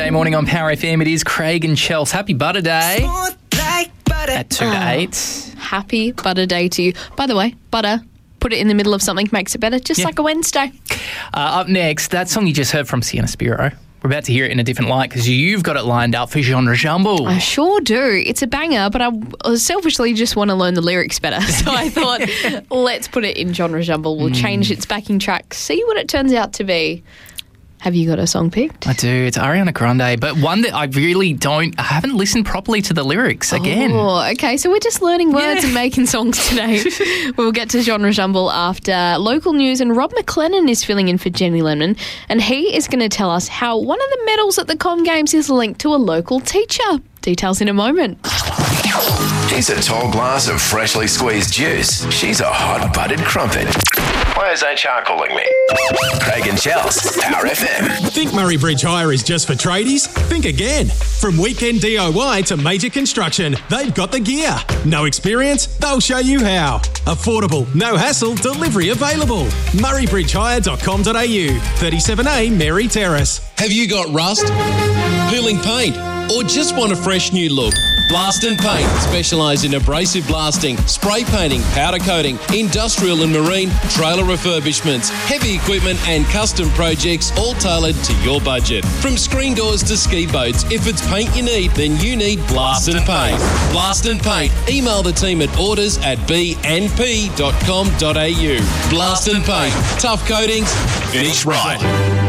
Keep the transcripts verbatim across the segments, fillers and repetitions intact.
Monday morning on Power F M. It is Craig and Chels. Happy Butter Day. Like butter. At two to Oh. eight. Happy Butter Day to you. By the way, butter, put it in the middle of something makes it better, just Yeah. like a Wednesday. Uh, up next, that song you just heard from Sienna Spiro. We're about to hear it in a different light because you've got it lined up for Genre Jumble. I sure do. It's a banger, but I selfishly just want to learn the lyrics better. So I thought, let's put it in Genre Jumble. We'll change its backing track, see what it turns out to be. Have you got a song picked? I do. It's Ariana Grande, but one that I really don't, I haven't listened properly to the lyrics again. Oh, okay. So we're just learning words and making songs today. We'll get to Genre Jumble after local news, and Rob McLennan is filling in for Jenny Lemon, and he is going to tell us how one of the medals at the Com Games is linked to a local teacher. Details in a moment. He's a tall glass of freshly squeezed juice. She's a hot-buttered crumpet. Why is H R calling me? Craig and Chels, Power F M. Think Murray Bridge Hire is just for tradies? Think again. From weekend D I Y to major construction, they've got the gear. No experience? They'll show you how. Affordable, no hassle, delivery available. murray bridge hire dot com dot a u, thirty-seven A Mary Terrace. Have you got rust, peeling paint, or just want a fresh new look? Blast and Paint specialise in abrasive blasting, spray painting, powder coating, industrial and marine, trailer refurbishments, heavy equipment and custom projects, all tailored to your budget. From screen doors to ski boats, if it's paint you need, then you need Blast and Paint. Blast and Paint. Email the team at orders at b n p dot com dot a u. Blast and Paint. Tough coatings, finish right.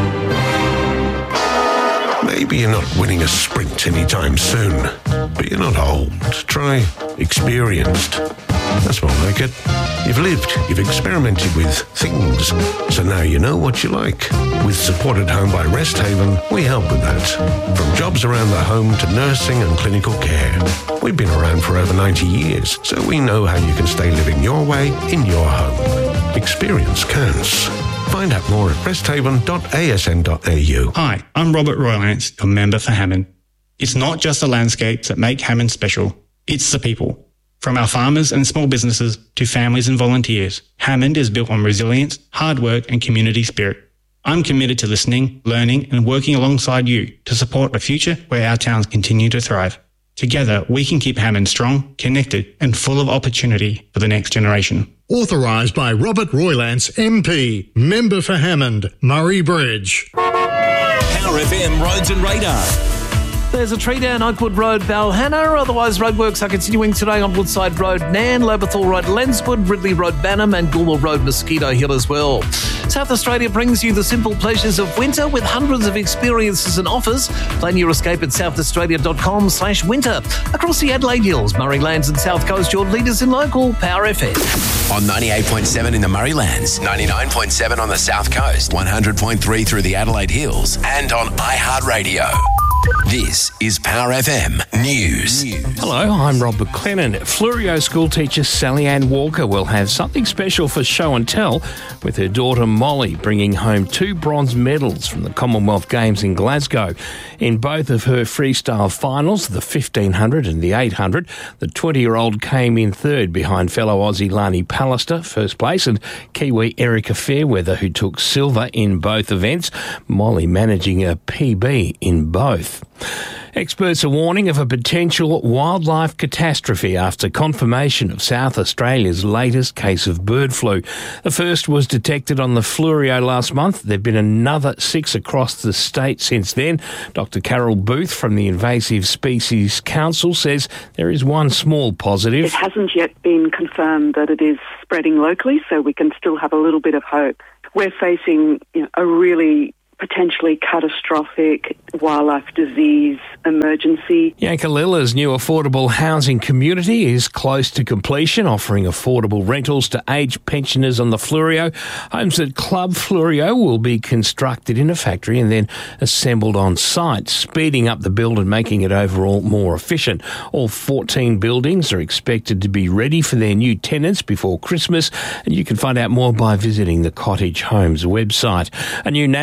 Maybe you're not winning a sprint anytime soon, but you're not old. Try experienced. That's more like it. You've lived, you've experimented with things, so now you know what you like. With Support at Home by Rest Haven, we help with that. From jobs around the home to nursing and clinical care. We've been around for over ninety years, so we know how you can stay living your way in your home. Experience counts. Find out more at rest haven dot a s n dot a u. Hi, I'm Robert Roylance, your member for Hammond. It's not just the landscapes that make Hammond special, it's the people. From our farmers and small businesses to families and volunteers, Hammond is built on resilience, hard work and community spirit. I'm committed to listening, learning and working alongside you to support a future where our towns continue to thrive. Together, we can keep Hammond strong, connected and full of opportunity for the next generation. Authorised by Robert Roylance, M P, member for Hammond, Murray Bridge. Power F M Roads and Radar. There's a tree down Oakwood Road, Balhanna. Otherwise, roadworks are continuing today on Woodside Road, Nan, Lobethal Road, Lenswood, Ridley Road, Banham and Goulburn Road, Mosquito Hill as well. South Australia brings you the simple pleasures of winter with hundreds of experiences and offers. Plan your escape at south australia dot com slash winter. Across the Adelaide Hills, Murray Lands and South Coast, your leaders in local Power F M. On ninety-eight point seven in the Murray Lands, ninety-nine point seven on the South Coast, one hundred point three through the Adelaide Hills, and on iHeartRadio. This is Power F M News. Hello, I'm Rob McLennan. Flurio schoolteacher Sally Ann Walker will have something special for show and tell with her daughter Molly bringing home two bronze medals from the Commonwealth Games in Glasgow. In both of her freestyle finals, the fifteen hundred and the eight hundred, the twenty-year-old came in third behind fellow Aussie Lani Pallister, first place, and Kiwi Erica Fairweather, who took silver in both events, Molly managing a P B in both. Experts are warning of a potential wildlife catastrophe after confirmation of South Australia's latest case of bird flu. The first was detected on the Fleurieu last month. There have been another six across the state since then. Doctor Carol Booth from the Invasive Species Council says there is one small positive. It hasn't yet been confirmed that it is spreading locally, so we can still have a little bit of hope. We're facing, you know, a really potentially catastrophic wildlife disease emergency. Yankalilla's new affordable housing community is close to completion, offering affordable rentals to aged pensioners on the Fleurieu. Homes at Club Fleurieu will be constructed in a factory and then assembled on site, speeding up the build and making it overall more efficient. All fourteen buildings are expected to be ready for their new tenants before Christmas, and you can find out more by visiting the Cottage Homes website. A new national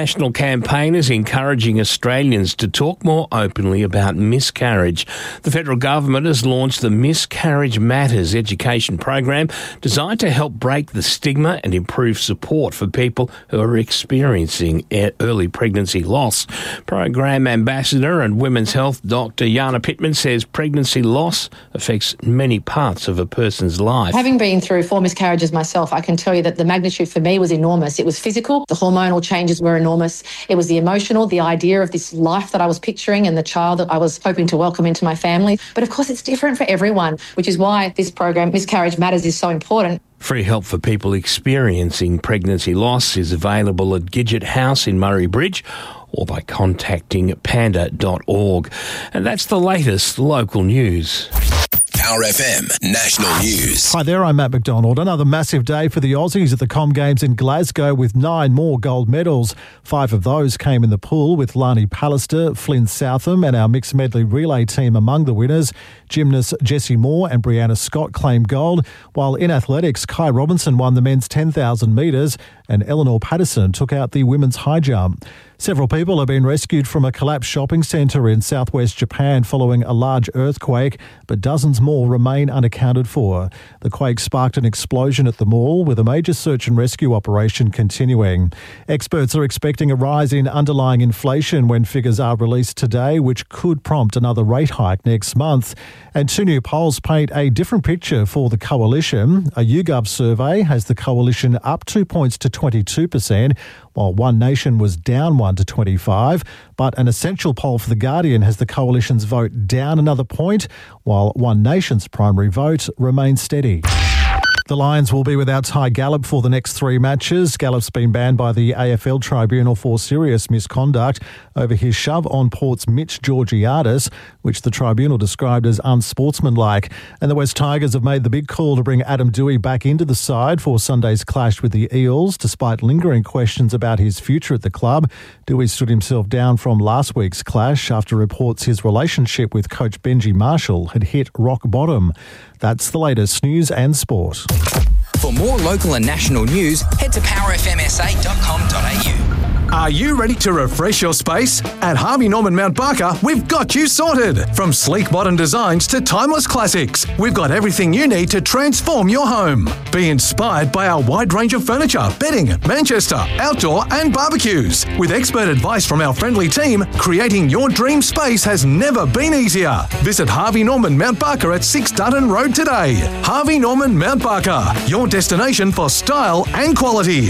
campaign is encouraging Australians to talk more openly about miscarriage. The federal government has launched the Miscarriage Matters education program designed to help break the stigma and improve support for people who are experiencing early pregnancy loss. Program Ambassador and Women's Health Doctor Jana Pittman says pregnancy loss affects many parts of a person's life. Having been through four miscarriages myself, I can tell you that the magnitude for me was enormous. It was physical, the hormonal changes were enormous. It was the emotional, the idea of this life that I was picturing and the child that I was hoping to welcome into my family. But of course, it's different for everyone, which is why this program, Miscarriage Matters, is so important. Free help for people experiencing pregnancy loss is available at Gidget House in Murray Bridge or by contacting panda dot org. And that's the latest local news. Power F M National News. Hi there, I'm Matt McDonald. Another massive day for the Aussies at the Com Games in Glasgow with nine more gold medals. Five of those came in the pool with Lani Pallister, Flynn Southam and our mixed medley relay team among the winners. Gymnasts Jessie Moore and Brianna Scott claimed gold, while in athletics, Kai Robinson won the men's ten thousand metres and Eleanor Patterson took out the women's high jump. Several people have been rescued from a collapsed shopping centre in southwest Japan following a large earthquake, but dozens more remain unaccounted for. The quake sparked an explosion at the mall, with a major search and rescue operation continuing. Experts are expecting a rise in underlying inflation when figures are released today, which could prompt another rate hike next month. And two new polls paint a different picture for the coalition. A YouGov survey has the coalition up two points to twenty-two percent, while One Nation was down one to twenty-five. But an Essential poll for The Guardian has the coalition's vote down another point, while One Nation's primary vote remains steady. The Lions will be without Ty Gallup for the next three matches. Gallup's been banned by the A F L Tribunal for serious misconduct over his shove on Port's Mitch Georgiadis, which the tribunal described as unsportsmanlike. And the West Tigers have made the big call to bring Adam Dewey back into the side for Sunday's clash with the Eels, despite lingering questions about his future at the club. Dewey stood himself down from last week's clash after reports his relationship with coach Benji Marshall had hit rock bottom. That's the latest news and sport. For more local and national news, head to power f m s a dot com dot a u. Are you ready to refresh your space? At Harvey Norman Mount Barker, we've got you sorted. From sleek modern designs to timeless classics, we've got everything you need to transform your home. Be inspired by our wide range of furniture, bedding, Manchester, outdoor and barbecues. With expert advice from our friendly team, creating your dream space has never been easier. Visit Harvey Norman Mount Barker at six Dutton Road today. Harvey Norman Mount Barker, your destination for style and quality.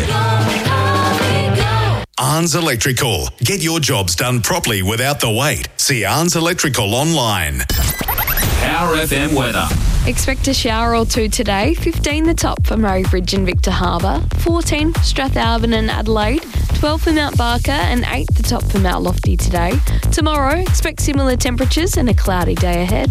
Arns Electrical. Get your jobs done properly without the wait. See Arns Electrical online. Power F M weather. Expect a shower or two today. fifteen the top for Murray Bridge and Victor Harbour. fourteen Strathalbyn and Adelaide. twelve for Mount Barker and eight the top for Mount Lofty today. Tomorrow, expect similar temperatures and a cloudy day ahead.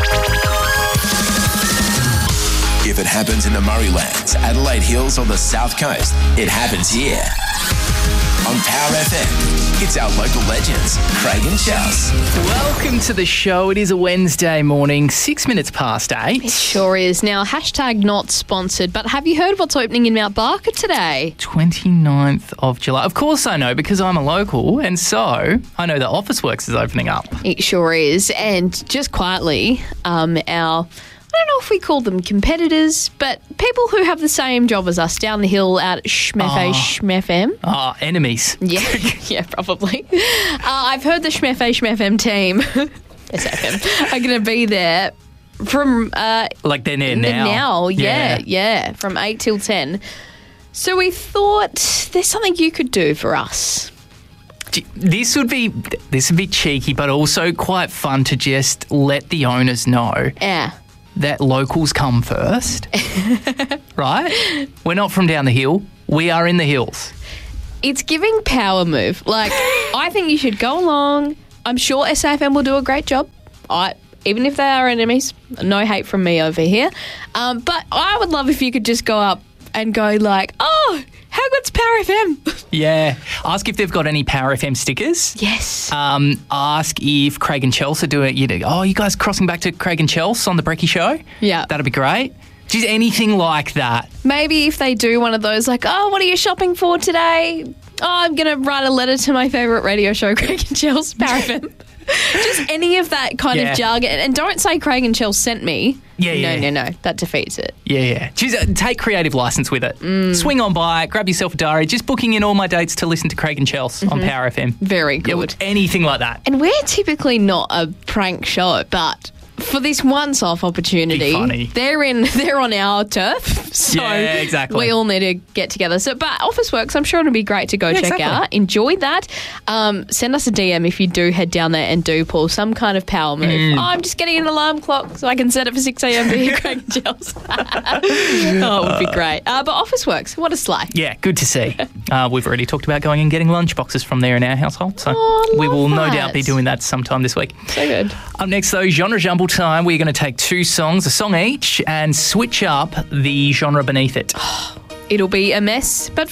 If it happens in the Murraylands, Adelaide Hills or the South Coast, it happens here. On Power F M, it's our local legends, Craig and Chels. Welcome to the show. It is a Wednesday morning, six minutes past eight. It sure is. Now, hashtag not sponsored, but have you heard what's opening in Mount Barker today? twenty-ninth of July. Of course I know, because I'm a local, and so I know that Officeworks is opening up. It sure is. And just quietly, um, our... I don't know if we call them competitors, but people who have the same job as us down the hill at Schmefe Oh. Schmefm. Oh, enemies. Yeah, yeah, probably. Uh, I've heard the Schmefe Schmefm team, S F M, are going to be there from... Uh, Like they're there now. Now, yeah, yeah, yeah, from eight till ten. So we thought there's something you could do for us. This would be this would be cheeky, but also quite fun to just let the owners know. Yeah. That locals come first, right? We're not from down the hill. We are in the hills. It's giving power move. Like, I think you should go along. I'm sure S A F M will do a great job. I, even if they are enemies, no hate from me over here. Um, but I would love if you could just go up and go like, oh, how good's Power F M? Yeah. Ask if they've got any Power F M stickers. Yes. Um, ask if Craig and Chels are doing, you know, oh, you guys crossing back to Craig and Chels on the Brekkie Show? Yeah. That'd be great. Just anything like that. Maybe if they do one of those like, oh, what are you shopping for today? Oh, I'm going to write a letter to my favourite radio show, Craig and Chell's Power F M. Just any of that kind Yeah. of jargon. And don't say Craig and Chell sent me. Yeah, no, yeah. No, no, That defeats it. Yeah, yeah. Just uh, take creative license with it. Mm. Swing on by, grab yourself a diary, just booking in all my dates to listen to Craig and Chels on Mhm. Power F M. Very good. Yeah, anything like that. And we're typically not a prank show, but for this once-off opportunity, Be funny. they're in, they're on our turf, so Yeah, exactly. we all need to get together. So, but Officeworks, I'm sure it'll be great to go Yeah, check exactly. out. Enjoy that. Um, send us a D M if you do head down there and do pull some kind of power move. Mm. Oh, I'm just getting an alarm clock so I can set it for six a.m. to hear Craig and Chels. Oh, it would be great. Uh, but Officeworks, what a sleigh. Yeah, good to see. Uh, we've already talked about going and getting lunch boxes from there in our household, so Oh, we will no that. doubt be doing that sometime this week. So good. Up next, though, genre jumble time. We're going to take two songs, a song each, and switch up the genre beneath it. It'll be a mess, but